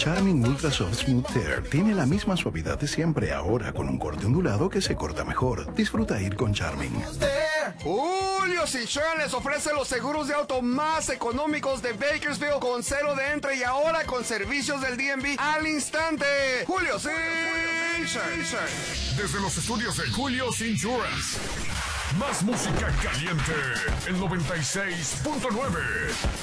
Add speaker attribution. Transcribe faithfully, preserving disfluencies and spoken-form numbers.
Speaker 1: Charmin Ultra Soft Smooth Tear tiene la misma suavidad de siempre, ahora con un corte ondulado que se corta mejor. Disfruta ir con Charmin.
Speaker 2: Julio's Insurance les ofrece los seguros de auto más económicos de Bakersfield con cero de entre y ahora con servicios del D M V al instante. Julio's Insurance.
Speaker 3: Desde los estudios de Julio's Insurance. Más música caliente. El noventa y seis punto nueve.